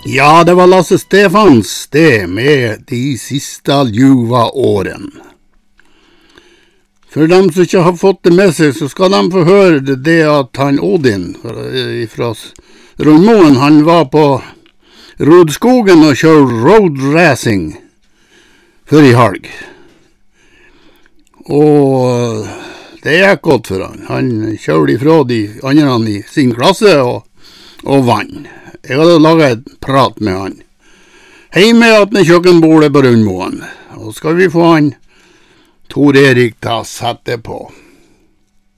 Ja, det var Lasse Stefans, det med de siste ljuva åren. For dem som ikke har fått det med seg, så skal de få høre det at han Odin fra Rundmoen, han var på Rodskogen og kjørte road racing før i halg. Og det gikk godt for han. Han kjørte ifra de andre i sin klasse og vann. Jeg hadde laget et prat med han. Hjemme at med kjøkkenbordet på Rundmoen. Og skal vi få han Tor Erik til å sette på.